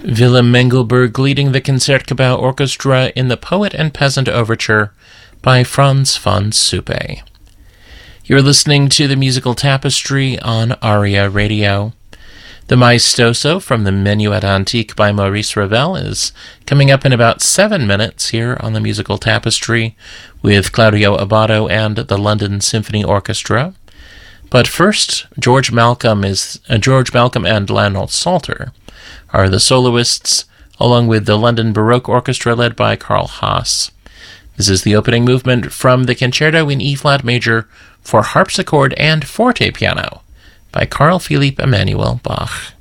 Willem Mengelberg leading the Concertgebouw Orchestra in the Poet and Peasant Overture by Franz von Suppe. You're listening to the Musical Tapestry on ARIA Radio. The Maestoso from the Menuet Antique by Maurice Ravel is coming up in about 7 minutes here on the Musical Tapestry with Claudio Abbado and the London Symphony Orchestra. But first, George Malcolm and Lionel Salter are the soloists, along with the London Baroque Orchestra led by Karl Haas. This is the opening movement from the Concerto in E-flat major for harpsichord and forte piano by Carl Philipp Emanuel Bach.